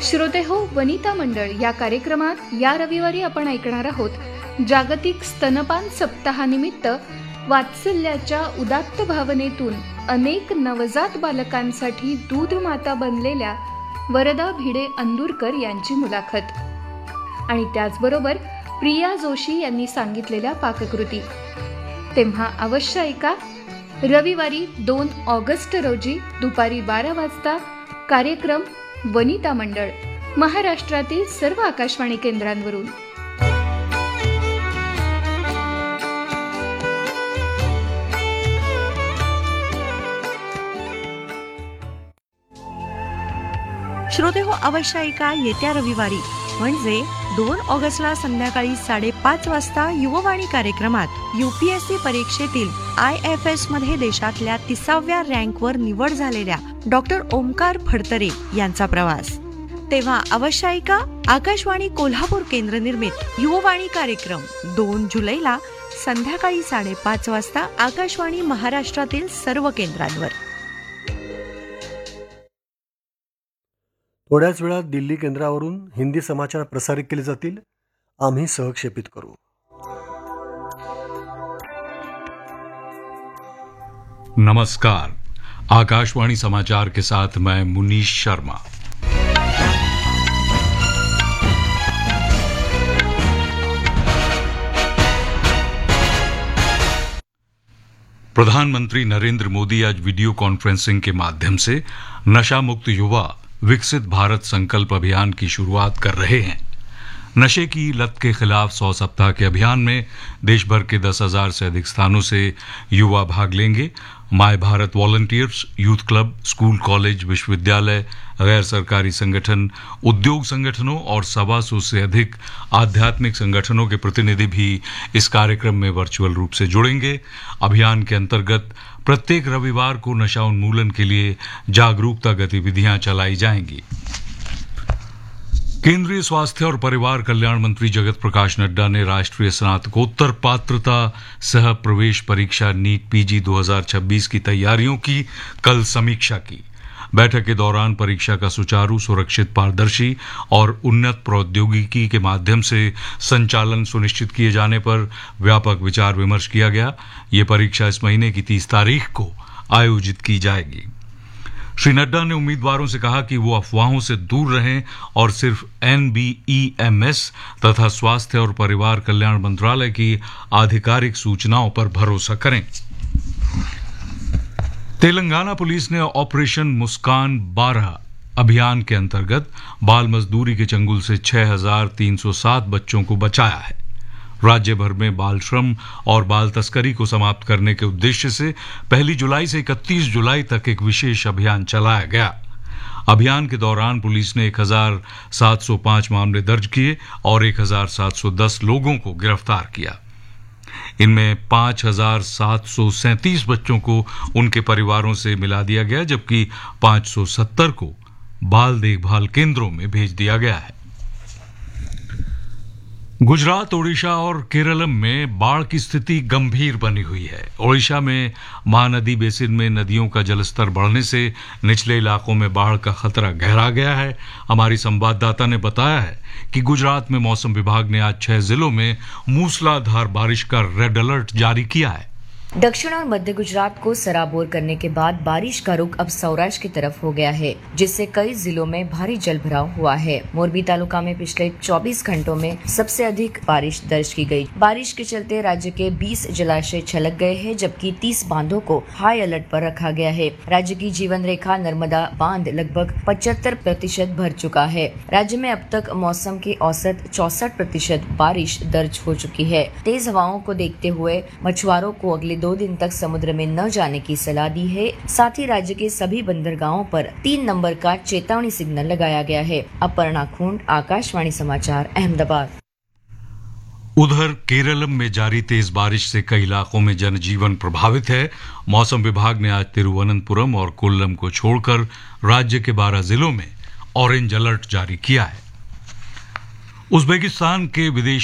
श्रोते हो, वनिता मंडळ या कार्यक्रमात या रविवारी आपण ऐकणार आहोत जागतिक स्तनपान सप्ताहानिमित्त वात्सल्याच्या उदात्त भावनेतून अनेक नवजात बालकांसाठी दूध माता बनलेल्या वरदा भिडे अंदुरकर यांची मुलाखत आणि त्याचबरोबर प्रिया जोशी यांनी सांगितलेल्या पाककृती. तेव्हा अवश्य ऐका. रविवारी 2 ऑगस्ट रोजी दुपारी 12 वाजता कार्यक्रम वनिता मंडळ महाराष्ट्रातील सर्व आकाशवाणी केंद्रांवरून. श्रोते हो, अवश्य ऐका. येत्या रविवारी म्हणजे 2 ऑगस्टला संध्याकाळी 5:30 वाजता युववाणी कार्यक्रमात UPSC परीक्षेतील IFS मध्ये देशातल्या 30व्या रँकवर निवड झालेल्या डॉक्टर ओमकार फडतरे यांचा प्रवास. तेव्हा अवश्य ऐका. आकाशवाणी कोल्हापूर केंद्र निर्मित युववाणी कार्यक्रम 2 जुलैला संध्याकाळी 5:30 वाजता आकाशवाणी महाराष्ट्रातील सर्व केंद्रांवर. थोड्याच वेळात दिल्ली केंद्रावरून हिंदी समाचार प्रसारित केले जातील. आम्ही सहक्षेपित करू. नमस्कार. आकाशवाणी समाचार के साथ मैं मुनीश शर्मा. प्रधानमंत्री नरेंद्र मोदी आज वीडियो कॉन्फ्रेंसिंग के माध्यम से नशा मुक्त युवा विकसित भारत संकल्प अभियान की शुरुआत कर रहे हैं. नशे की लत के खिलाफ 100 सप्ताह के अभियान में देश भर के 10,000 से अधिक स्थानों से युवा भाग लेंगे. My Bharat volunteers, youth club, school, college, विश्वविद्यालय, गैर सरकारी संगठन, उद्योग संगठनों और 125 से अधिक आध्यात्मिक संगठनों के प्रतिनिधि भी इस कार्यक्रम में वर्चुअल रूप से जुड़ेंगे. अभियान के अंतर्गत प्रत्येक रविवार को नशा उन्मूलन के लिए जागरूकता गतिविधियां चलाई जाएंगी. केंद्रीय स्वास्थ्य और परिवार कल्याण मंत्री जगत प्रकाश नड्डा ने राष्ट्रीय स्नातकोत्तर पात्रता सह प्रवेश परीक्षा नीट PG 2026 की तैयारियों की कल समीक्षा की. बैठक के दौरान परीक्षा का सुचारू, सुरक्षित, पारदर्शी और उन्नत प्रौद्योगिकी के माध्यम से संचालन सुनिश्चित किए जाने पर व्यापक विचार विमर्श किया गया. ये परीक्षा इस महीने की 30 तारीख को आयोजित की जाएगी. श्री नड्डा ने उम्मीदवारों से कहा कि वो अफवाहों से दूर रहें और सिर्फ NBEMS तथा स्वास्थ्य और परिवार कल्याण मंत्रालय की आधिकारिक सूचनाओं पर भरोसा करें. तेलंगाना पुलिस ने ऑपरेशन मुस्कान 12 अभियान के अंतर्गत बाल मजदूरी के चंगुल से 6,307 बच्चों को बचाया है. राज्य भर में बाल श्रम और बाल तस्करी को समाप्त करने के उद्देश्य से 1 जुलाई से 31 जुलाई तक एक विशेष अभियान चलाया गया. अभियान के दौरान पुलिस ने 1,705 मामले दर्ज किए और 1,710 लोगों को गिरफ्तार किया. इनमें 5,737 बच्चों को उनके परिवारों से मिला दिया गया, जबकि 570 को बाल देखभाल केंद्रों में भेज दिया गया है. गुजरात, ओडिशा और केरलम में बाढ़ की स्थिति गंभीर बनी हुई है. ओडिशा में महानदी बेसिन में नदियों का जलस्तर बढ़ने से निचले इलाकों में बाढ़ का खतरा गहरा गया है. हमारी संवाददाता ने बताया है कि गुजरात में मौसम विभाग ने आज 6 जिलों में मूसलाधार बारिश का रेड अलर्ट जारी किया है. दक्षिण और मध्य गुजरात को सराबोर करने के बाद बारिश का रुख अब सौराष्ट्र की तरफ हो गया है, जिससे कई जिलों में भारी जलभराव हुआ है. मोरबी तालुका में पिछले 24 घंटों में सबसे अधिक बारिश दर्ज की गई. बारिश के चलते राज्य के 20 जलाशय छलक गए हैं, जबकि 30 बांधों को हाई अलर्ट पर रखा गया है. राज्य की जीवन रेखा नर्मदा बांध लगभग 75% भर चुका है. राज्य में अब तक मौसम की औसत 64% बारिश दर्ज हो चुकी है. तेज हवाओं को देखते हुए मछुआरों को अगले 2 दिन तक समुद्र में न जाने की सलाह दी है. साथ ही राज्य के सभी बंदरगाहों पर 3 नंबर का चेतावनी सिग्नल लगाया गया है. अपर्णा खूंट, आकाशवाणी समाचार, अहमदाबाद. उधर केरलम में जारी तेज बारिश से कई इलाकों में जनजीवन प्रभावित है. मौसम विभाग ने आज तिरुवनंतपुरम और कोल्लम को छोड़कर राज्य के 12 जिलों में ऑरेंज अलर्ट जारी किया है. उज्बेकिस्तान के विदेश